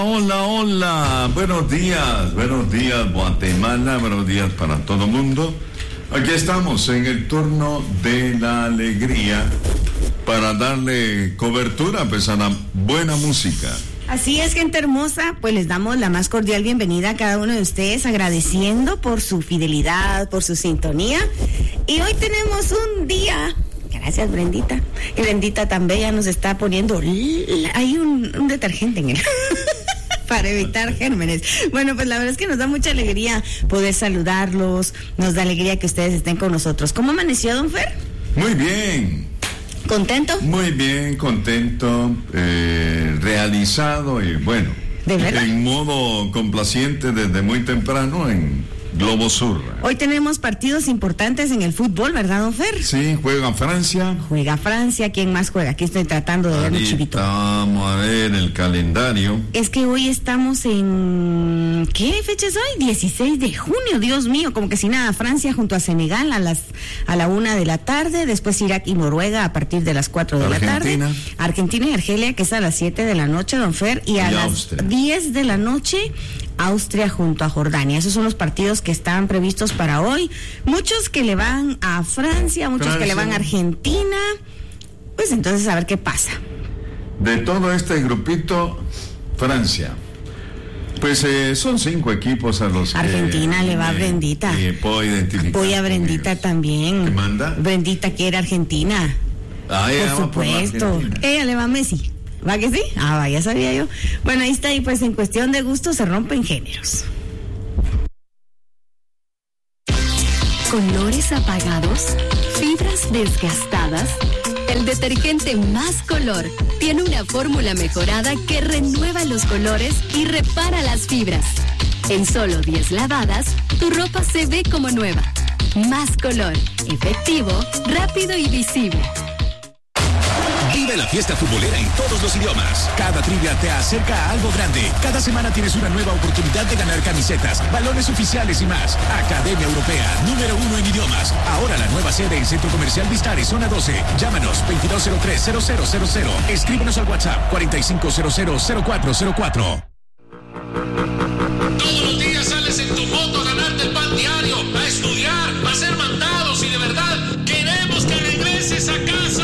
Hola, hola, buenos días Guatemala, buenos días para todo el mundo. Aquí estamos en el turno de la alegría para darle cobertura pues a la buena música. Así es, gente hermosa, pues les damos la más cordial bienvenida a cada uno de ustedes, agradeciendo por su fidelidad, por su sintonía. Y hoy tenemos un día, gracias Brendita, y Brendita también ya nos está poniendo, hay un detergente en él. Para evitar gérmenes. Bueno, pues la verdad es que nos da mucha alegría poder saludarlos, nos da alegría que ustedes estén con nosotros. ¿Cómo amaneció, don Fer? Muy bien. ¿Contento? Muy bien, contento, realizado y bueno, ¿de verdad? En modo complaciente desde muy temprano en Globo Sur. Hoy tenemos partidos importantes en el fútbol, ¿verdad, don Fer? Sí, juega Francia. Juega Francia, ¿quién más juega? Aquí estoy tratando de ver mi chivito. Vamos a ver el calendario. Es que hoy estamos en... ¿qué fecha es hoy? 16 de junio, Dios mío, como que si nada. Francia junto a Senegal a la 1 de la tarde, después Irak y Noruega a partir de las 4 de Argentina. la tarde. Argentina y Argelia, que es a las 7 de la noche, don Fer, y a las Austria. 10 de la noche... Austria junto a Jordania. Esos son los partidos que están previstos para hoy. Muchos que le van a Francia, muchos que le van a Argentina. Pues entonces a ver qué pasa. De todo este grupito, Francia. Pues son 5 equipos a los Argentina que... le va a Brendita. Puedo identificar. Voy a Brendita también. ¿Qué manda? Brendita quiere Argentina. Por supuesto. Ella le va a Messi. ¿Va que sí? Ya sabía yo. Bueno, ahí está, y pues en cuestión de gusto se rompen géneros. Colores apagados, fibras desgastadas. El detergente Más Color tiene una fórmula mejorada que renueva los colores y repara las fibras. En solo 10 lavadas, tu ropa se ve como nueva. Más Color, efectivo, rápido y visible. Vive la fiesta futbolera en todos los idiomas. Cada trivia te acerca a algo grande. Cada semana tienes una nueva oportunidad de ganar camisetas, balones oficiales y más. Academia Europea, número 1 en idiomas. Ahora la nueva sede en Centro Comercial Vistares, zona 12. Llámanos 2203-0000. Escríbenos al WhatsApp 4500-0404. Todos los días sales en tu moto a ganarte el pan diario, a estudiar, a hacer mandados y de verdad queremos que regreses a casa.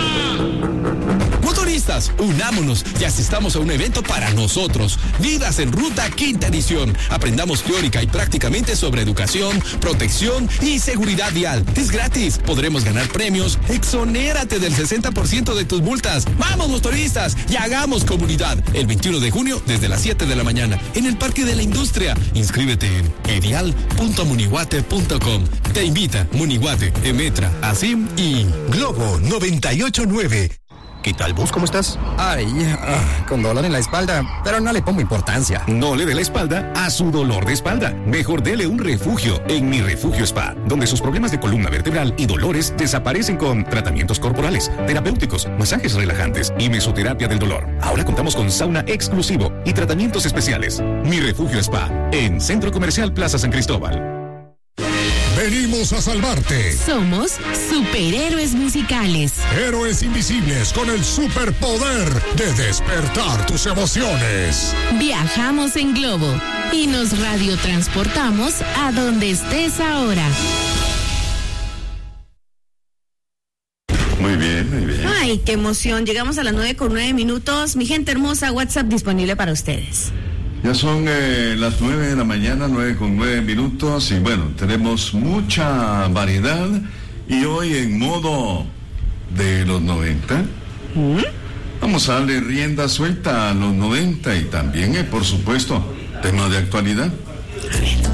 Motoristas, unámonos y asistamos a un evento para nosotros. Vidas en Ruta, quinta edición. Aprendamos teórica y prácticamente sobre educación, protección y seguridad vial. Es gratis. Podremos ganar premios. Exonérate del 60% de tus multas. ¡Vamos, motoristas! Y hagamos comunidad. El 21 de junio, desde las 7 de la mañana, en el Parque de la Industria. Inscríbete en edial.munihuate.com. Te invita Munihuate, Emetra, ASIM y Globo 98.9. ¿Qué tal vos? ¿Cómo estás? Con dolor en la espalda, pero no le pongo importancia. No le dé la espalda a su dolor de espalda. Mejor dele un refugio en Mi Refugio Spa, donde sus problemas de columna vertebral y dolores desaparecen con tratamientos corporales, terapéuticos, masajes relajantes y mesoterapia del dolor. Ahora contamos con sauna exclusivo y tratamientos especiales. Mi Refugio Spa, en Centro Comercial Plaza San Cristóbal. Venimos a salvarte. Somos superhéroes musicales. Héroes invisibles con el superpoder de despertar tus emociones. Viajamos en globo y nos radiotransportamos a donde estés ahora. Muy bien, muy bien. Ay, qué emoción. Llegamos a las 9:09. Mi gente hermosa, WhatsApp disponible para ustedes. Ya son las 9 de la mañana, 9:09, y bueno, tenemos mucha variedad y hoy en modo de los 90, vamos a darle rienda suelta a los 90 y también, por supuesto, temas de actualidad. A ver.